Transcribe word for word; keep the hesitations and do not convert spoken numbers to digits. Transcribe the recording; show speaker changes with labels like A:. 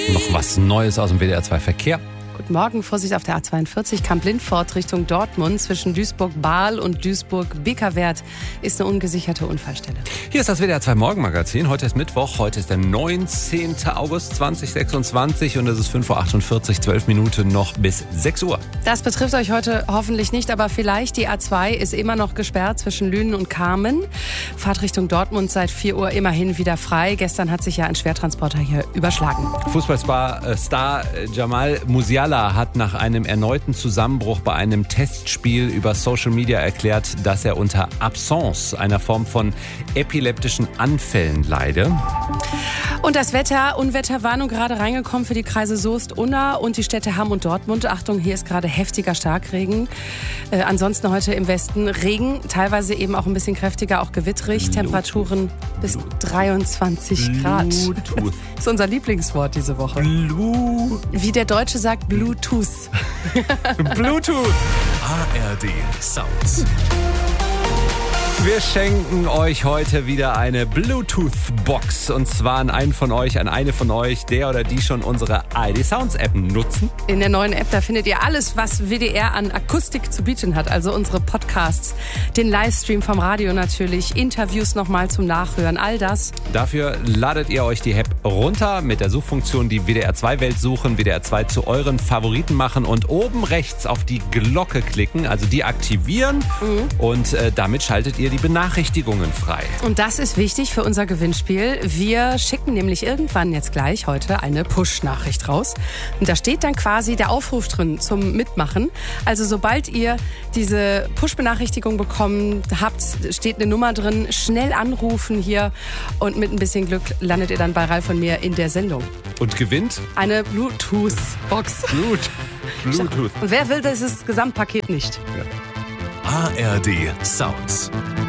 A: Noch was Neues aus dem W D R zwei Verkehr.
B: Guten Morgen, Vorsicht auf der A zweiundvierzig, Kamp-Lindfort Richtung Dortmund. Zwischen Duisburg-Bahl und Duisburg-Bickerwerth ist eine ungesicherte Unfallstelle.
A: Hier ist das W D R zwei Morgenmagazin. Heute ist Mittwoch, heute ist der neunzehnten August zweitausendsechsundzwanzig und es ist fünf Uhr achtundvierzig, zwölf Minuten noch bis sechs Uhr.
B: Das betrifft euch heute hoffentlich nicht, aber vielleicht. Die A zwei ist immer noch gesperrt zwischen Lünen und Kamen. Fahrt Richtung Dortmund seit vier Uhr immerhin wieder frei. Gestern hat sich ja ein Schwertransporter hier überschlagen.
A: Fußballstar äh, Star Jamal Musiala hat nach einem erneuten Zusammenbruch bei einem Testspiel über Social Media erklärt, dass er unter Absence, einer Form von epileptischen Anfällen, leide.
B: Und das Wetter, Unwetterwarnung gerade reingekommen für die Kreise Soest, Unna und die Städte Hamm und Dortmund. Achtung, hier ist gerade heftiger Starkregen. Äh, ansonsten heute im Westen Regen, teilweise eben auch ein bisschen kräftiger, auch gewitterig. Bluetooth. Temperaturen bis dreiundzwanzig Bluetooth. Grad. Das ist unser Lieblingswort diese Woche.
A: Bluetooth.
B: Wie der Deutsche sagt, Bluetooth.
A: Bluetooth.
C: A R D Sounds.
A: Wir schenken euch heute wieder eine Bluetooth-Box. Und zwar an einen von euch, an eine von euch, der oder die schon unsere A R D Sounds-App nutzen.
B: In der neuen App, da findet ihr alles, was W D R an Akustik zu bieten hat. Also unsere Podcasts, den Livestream vom Radio natürlich, Interviews nochmal zum Nachhören, all das.
A: Dafür ladet ihr euch die App runter, mit der Suchfunktion die W D R zwei Welt suchen, W D R zwei zu euren Favoriten machen und oben rechts auf die Glocke klicken, also die aktivieren. Mhm. Und äh, damit schaltet ihr die Benachrichtigungen frei.
B: Und das ist wichtig für unser Gewinnspiel. Wir schicken nämlich irgendwann jetzt gleich heute eine Push-Nachricht raus. Und da steht dann quasi der Aufruf drin zum Mitmachen. Also sobald ihr diese Push-Benachrichtigung bekommen habt, steht eine Nummer drin. Schnell anrufen hier und mit ein bisschen Glück landet ihr dann bei Ralf und mir in der Sendung.
A: Und gewinnt?
B: Eine Bluetooth-Box.
A: Blut. Bluetooth.
B: Und wer will dieses Gesamtpaket nicht?
A: Ja.
C: A R D Sounds.